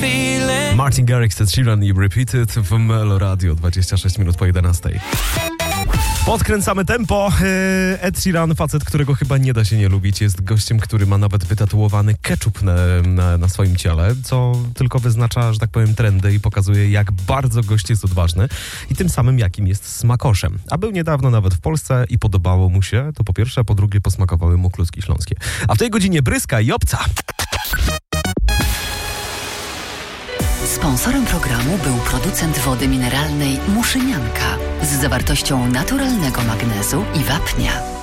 Martin Garrix, Ed Sheeran i Repeated w Melo Radio, 26 minut po 11. Podkręcamy tempo. Ed Sheeran, facet, którego chyba nie da się nie lubić, jest gościem, który ma nawet wytatuowany ketchup na swoim ciele, co tylko wyznacza, że tak powiem, trendy i pokazuje, jak bardzo gość jest odważny i tym samym jakim jest smakoszem. A był niedawno nawet w Polsce i podobało mu się, to po pierwsze, a po drugie posmakowały mu kluski śląskie. A w tej godzinie Bryska i Obca. Sponsorem programu był producent wody mineralnej Muszynianka z zawartością naturalnego magnezu i wapnia.